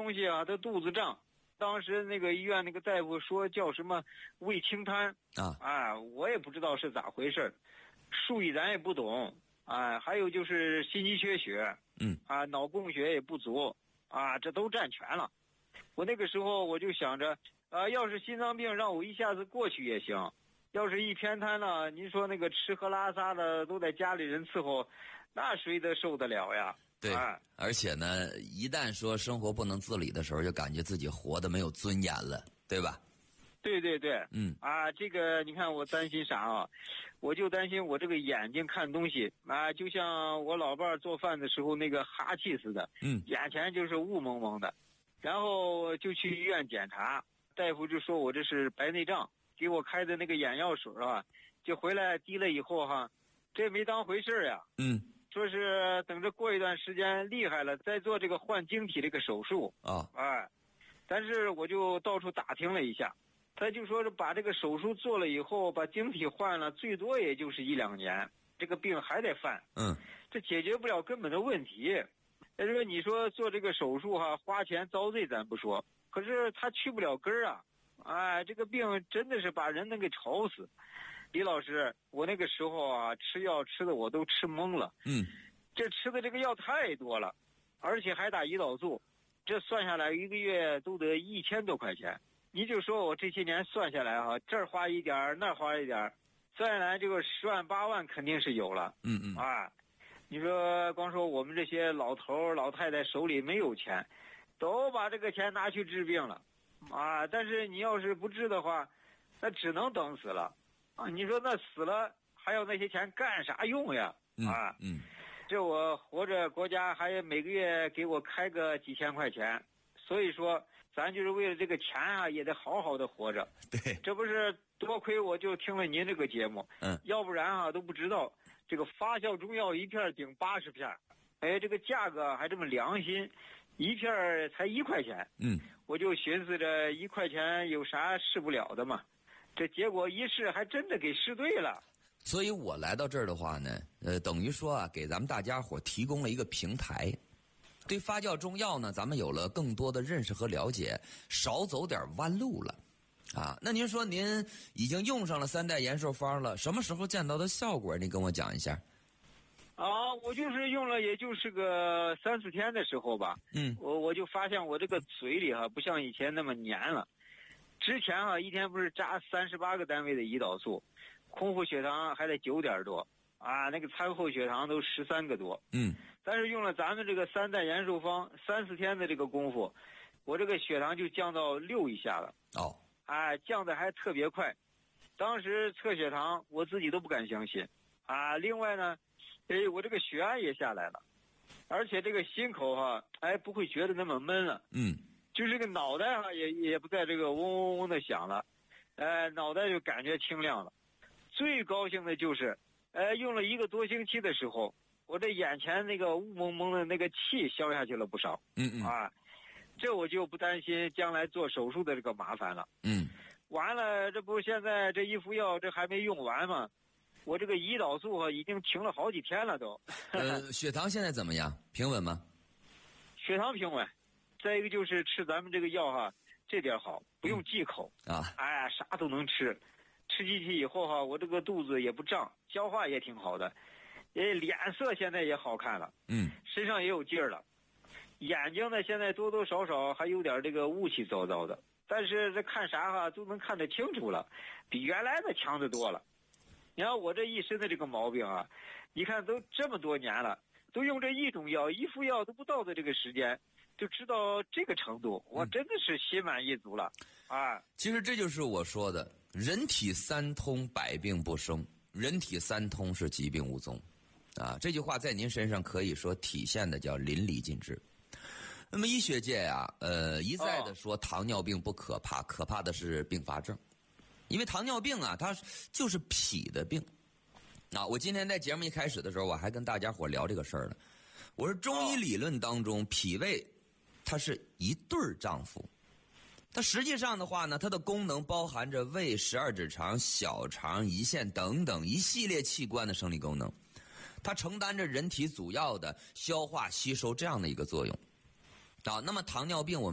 东西啊，他肚子胀。当时那个医院那个大夫说叫什么胃清瘫我也不知道是咋回事，术语咱也不懂还有就是心肌缺血，脑供血也不足这都占全了。我那个时候我就想着要是心脏病让我一下子过去也行，要是一偏瘫了，您说那个吃喝拉撒的都在家里人伺候，那谁得受得了呀？ 对，而且呢，一旦说生活不能自理的时候，就感觉自己活得没有尊严了，对吧？ 对对对，这个你看我担心啥啊？我就担心我这个眼睛看东西就像我老伴儿做饭的时候那个哈气似的，眼前就是雾蒙蒙的，然后就去医院检查，大夫就说我这是白内障，给我开的那个眼药水就回来滴了以后这没当回事呀，说是等着过一段时间厉害了再做这个换晶体这个手术但是我就到处打听了一下，他就说是把这个手术做了以后，把晶体换了，最多也就是1-2年，这个病还得犯，这解决不了根本的问题。但是你说做这个手术花钱遭罪咱不说，可是他去不了根儿这个病真的是把人能给吵死。李老师，我那个时候吃药吃的我都吃懵了，这吃的这个药太多了，而且还打胰岛素，这算下来一个月都得1000多块钱。你就说我这些年算下来这儿花一点那儿花一点，算下来这个10万8万肯定是有了。你说光说我们这些老头老太太手里没有钱，都把这个钱拿去治病了但是你要是不治的话，那只能等死了你说那死了还要那些钱干啥用呀？这我活着国家还每个月给我开个几千块钱，所以说咱就是为了这个钱也得好好的活着。 对， 这不是多亏我就听了您这个节目，要不然都不知道这个发酵中药一片顶80片，这个价格还这么良心，一片才1块钱。我就寻思着1块钱有啥试不了的嘛，这结果一试还真的给试对了。 所以我来到这儿的话呢，等于说给咱们大家伙提供了一个平台。对发酵中药呢，咱们有了更多的认识和了解，少走点弯路了那您说您已经用上了3代延寿方了，什么时候见到的效果？你跟我讲一下。 我就是用了也就是个3-4天的时候吧，我就发现我这个嘴里不像以前那么黏了。之前一天不是扎38个单位的胰岛素，空腹血糖还得9点多那个餐后血糖都13个多。但是用了咱们这个3代延寿方，3-4天的这个功夫，我这个血糖就降到6以下了。降的还特别快。当时测血糖我自己都不敢相信另外呢，我这个血压也下来了，而且这个心口不会觉得那么闷了。就是这个脑袋也不再这个嗡嗡嗡的响了，脑袋就感觉清亮了。最高兴的就是用了1个多星期的时候，我这眼前那个雾蒙蒙的那个气消下去了不少。这我就不担心将来做手术的这个麻烦了。完了，这不现在这一副药这还没用完吗？我这个胰岛素已经停了好几天了都。 血糖现在怎么样？平稳吗？ 血糖平稳。再一个就是吃咱们这个药这点好，不用忌口啥都能吃。吃进去以后我这个肚子也不胀，消化也挺好的，脸色现在也好看了，身上也有劲儿了。眼睛呢现在多多少少还有点这个雾气糟糟的，但是这看啥都能看得清楚了，比原来的强得多了。你看我这一身的这个毛病你看都这么多年了，都用这一种药，一副药都不到的这个时间，就知道这个程度，我真的是心满意足了其实这就是我说的人体3通百病不生，人体3通是疾病无踪这句话在您身上可以说体现的叫淋漓尽致。那么医学界一再的说糖尿病不可怕，可怕的是并发症。因为糖尿病它就是脾的病我今天在节目一开始的时候，我还跟大家伙聊这个事儿呢。我说中医理论当中脾胃它是一对丈夫，它实际上的话呢，它的功能包含着胃、12指肠、小肠、胰腺等等一系列器官的生理功能，它承担着人体主要的消化吸收这样的一个作用那么糖尿病我们